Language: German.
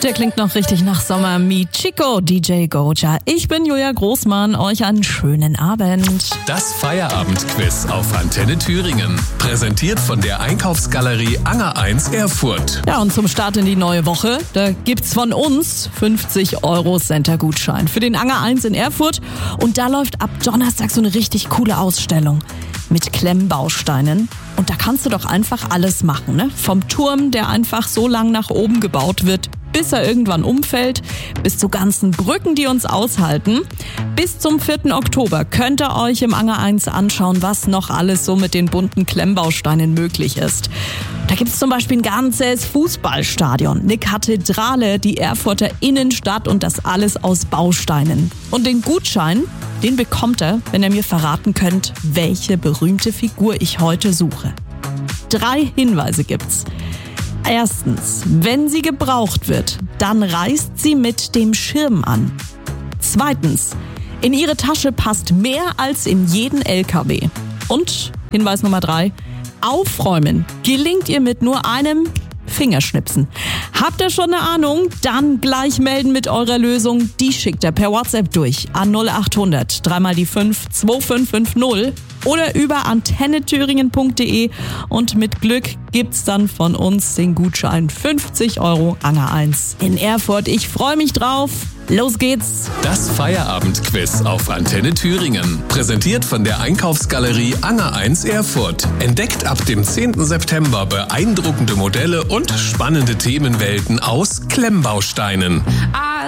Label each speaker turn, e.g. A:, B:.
A: Der klingt noch richtig nach Sommer. Mi Chico, DJ Goja. Ich bin Julia Großmann. Euch einen schönen Abend.
B: Das Feierabendquiz auf Antenne Thüringen. Präsentiert von der Einkaufsgalerie Anger 1 Erfurt.
A: Ja, und zum Start in die neue Woche, da gibt's von uns 50 € Center-Gutschein für den Anger 1 in Erfurt. Und da läuft ab Donnerstag so eine richtig coole Ausstellung mit Klemmbausteinen. Und da kannst du doch einfach alles machen, ne? Vom Turm, der einfach so lang nach oben gebaut wird, bis er irgendwann umfällt, bis zu ganzen Brücken, die uns aushalten. Bis zum 4. Oktober könnt ihr euch im Anger 1 anschauen, was noch alles so mit den bunten Klemmbausteinen möglich ist. Da gibt's zum Beispiel ein ganzes Fußballstadion, eine Kathedrale, die Erfurter Innenstadt und das alles aus Bausteinen. Und den Gutschein, den bekommt ihr, wenn ihr mir verraten könnt, welche berühmte Figur ich heute suche. 3 Hinweise gibt's. Erstens, wenn sie gebraucht wird, dann reißt sie mit dem Schirm an. Zweitens, in ihre Tasche passt mehr als in jeden LKW. Und Hinweis Nummer 3, aufräumen gelingt ihr mit nur einem Fingerschnipsen. Habt ihr schon eine Ahnung? Dann gleich melden mit eurer Lösung. Die schickt ihr per WhatsApp durch an 0800 3 mal die 5 2550 oder über antennethüringen.de und mit Glück gibt's dann von uns den Gutschein 50 € Anger 1 in Erfurt. Ich freue mich drauf. Los geht's!
B: Das Feierabendquiz auf Antenne Thüringen. Präsentiert von der Einkaufsgalerie Anger 1 Erfurt. Entdeckt ab dem 10. September beeindruckende Modelle und spannende Themenwelten aus Klemmbausteinen.